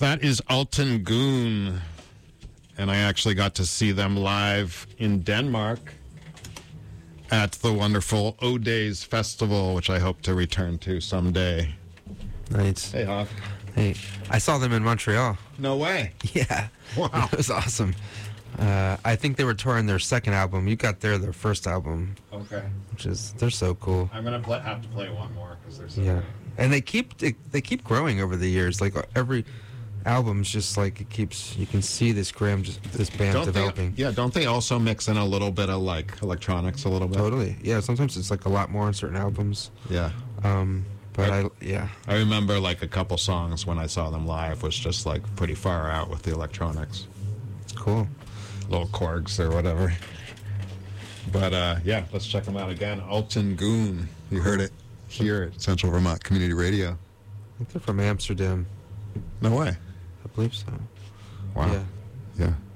That is Alton Goon, and I actually got to see them live in Denmark at the wonderful O-Days Festival, which I hope to return to someday. Nice. Hey, Hawk. Hey, I saw them in Montreal. No way. Yeah. Wow. It was awesome. I think they were touring their second album. You got their first album. Okay. They're so cool. I'm going to have to play one more because they're so Yeah. And they keep growing over the years. Like every album's just like it keeps. You can see this band developing. Don't they also mix in a little bit of like electronics a little bit? Totally. Yeah. Sometimes it's like a lot more on certain albums. Yeah. But I remember like a couple songs when I saw them live was just like pretty far out with the electronics. It's cool. Little Korgs or whatever. But yeah, let's check them out again. Alton Goon. You heard it here at Central Vermont Community Radio. I think they're from Amsterdam. No way. I believe so. Wow. Yeah. Yeah.